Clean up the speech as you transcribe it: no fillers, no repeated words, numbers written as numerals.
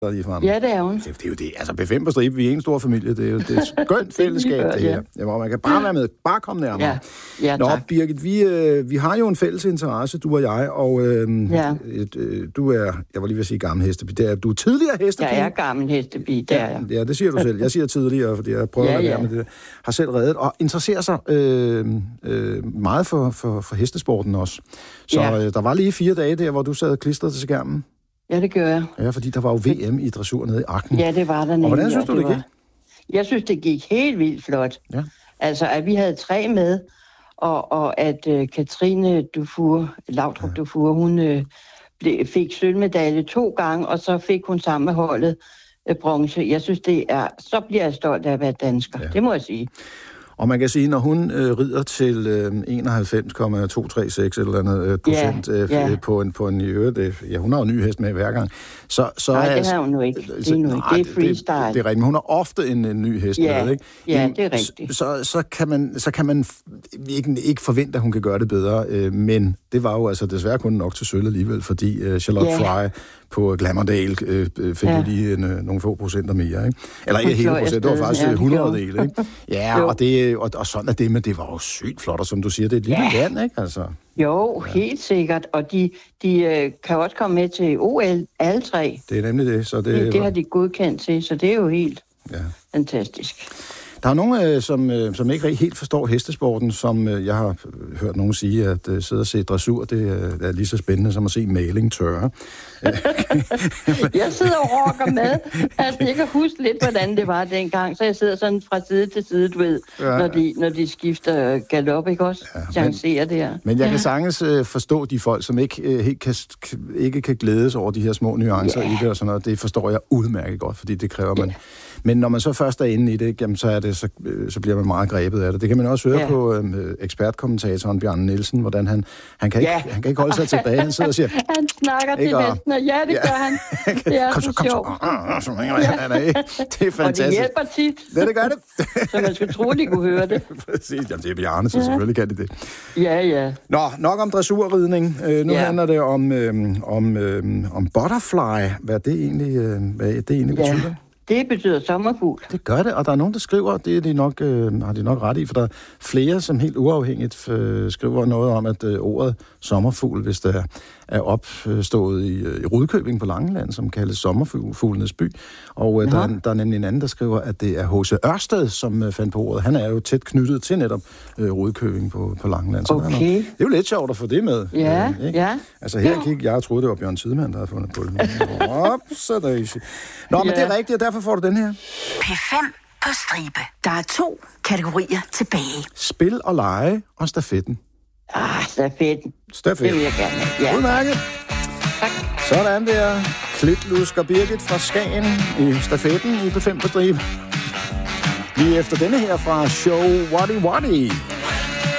Ja, det er hun. Det er jo det. Altså, B5 på stribe, vi er en stor familie. Det er jo det er et skønt fællesskab, det her. Ja, hvor man kan bare være med. Bare komme nærmere. Ja, Nå, tak. Birgit, vi har jo en fælles interesse, du og jeg, og du er, jeg var lige ved at sige gammel hestepige. Du er tidligere hestepige. Jeg er gammel hestepige, det er jeg. Ja, det siger du selv. Jeg siger tidligere, fordi jeg prøver at være med det. Har selv reddet og interesserer sig meget for hestesporten også. Så der var lige 4 dage der, hvor du sad klistret til skærmen. Ja, det gør jeg. Ja, fordi der var jo VM i dressur nede i Aachen. Ja, det var der nemlig. Og hvordan synes du, det gik? Jeg synes, det gik helt vildt flot. Ja. Altså, at vi havde 3 med, og at Katrine Laudrup Dufour, hun fik sølvmedalje 2 gange, og så fik hun sammen med holdet bronze. Jeg synes, så bliver jeg stolt af at være dansker. Ja. Det må jeg sige. Og man kan sige, når hun rider til 91,236 eller andet procent på en i øvrigt, hun har jo ny hest med hver gang. Nej, det har hun nu ikke. Det er freestyle. Det er rigtigt, men hun har ofte en ny hest med, ikke? Ja, det er rigtigt. Så kan man ikke forvente, at hun kan gøre det bedre, men det var jo altså desværre kun nok til sølv alligevel, fordi Charlotte Fry på Glamourdale fik jo lige nogle få procenter mere, ikke? Eller ikke hele procent, det var faktisk 100 del, ikke? Ja, og sådan er det, men det var jo sygt flot, og som du siger, det er et lille land, ikke? Altså. Jo, helt sikkert, og de kan også komme med til OL, alle 3. Det er nemlig det. Så det har de godkendt til, så det er jo helt fantastisk. Der er nogen, som ikke helt forstår hestesporten, som jeg har hørt nogen sige, at sidde og se dressur, det er lige så spændende som at se maling tørre. Jeg sidder og rocker med, at jeg kan huske lidt, hvordan det var dengang, så jeg sidder sådan fra side til side, du ved, når de skifter galop, ikke også? Chancerer det her. Men jeg kan sagtens forstå de folk, som ikke kan glædes over de her små nuancer i det og sådan noget. Det forstår jeg udmærket godt, fordi det kræver man. Men når man så først er inde i det, jamen, så bliver man meget grebet af det. Det kan man også høre på ekspertkommentatoren Bjarne Nielsen, hvordan han kan ikke holde sig tilbage. Han sidder og siger... Han snakker til hesten, og det gør han. Det er kom så. Det er fantastisk. Og det hjælper tit. Det gør det. Så man skulle tro, de kunne høre det. Præcis. Jamen, det er Bjarne, så selvfølgelig kan det. Ja. Nå, nok om dressurridning. Nu handler det om butterfly. Hvad det egentlig betyder. Det betyder sommerfugl. Det gør det, og der er nogen, der skriver, det er har de nok ret i, for der er flere, som helt uafhængigt skriver noget om, at ordet sommerfugl, hvis det er opstået i Rudkøbing på Langeland, som kaldes sommerfuglenes by. Og der er nemlig en anden, der skriver, at det er H.C. Ørsted, som fandt på ordet. Han er jo tæt knyttet til netop Rudkøbing på Langeland. Så okay. Det er jo lidt sjovt at få det med. Ja. Altså her gik jeg og troede, det var Bjørn Tidemand, der havde fundet på det. Nå, men det er rigtigt, og derfor får du den her. P5 på stribe. Der er 2 kategorier tilbage. Spil og lege og stafetten. Stafetten. Det vil jeg gerne. Ja. Udmærket. Tak. Sådan der. Klitlusker Birgit fra Skagen i stafetten i P5 på stribe. Lige efter denne her fra Show Waddy Waddy.